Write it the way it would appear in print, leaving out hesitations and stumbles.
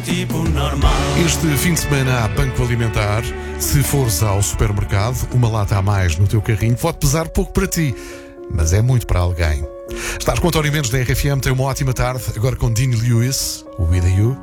tipo normal. Este fim de semana há Banco Alimentar. Se fores ao supermercado, uma lata a mais no teu carrinho pode pesar pouco para ti, mas é muito para alguém. Estás com António Mendes da RFM, tem uma ótima tarde. Agora com Dean Lewis, o With You.